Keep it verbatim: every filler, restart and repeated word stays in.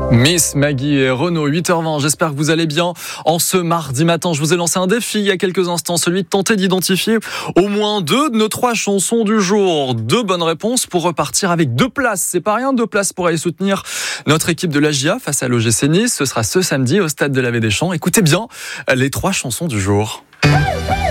Miss Maggie et Renaud, huit heures vingt, j'espère que vous allez bien. En ce mardi matin, je vous ai lancé un défi il y a quelques instants, celui de tenter d'identifier au moins deux de nos trois chansons du jour. Deux bonnes réponses pour repartir avec deux places. C'est pas rien, deux places pour aller soutenir notre équipe de l'A J A face à l'O G C Nice. Ce sera ce samedi au stade de la Baie des Champs. Écoutez bien les trois chansons du jour.